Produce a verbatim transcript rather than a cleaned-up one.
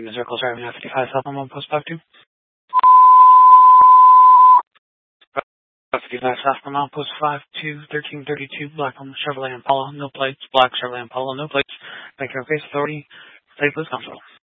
Circle driving F fifty-five South on one post back to. F fifty-five South on post five two thirteen thirty-two Black on Chevrolet Impala, no plates. Black Chevrolet Impala, no plates. Thank you, okay, authority. State Police Constable.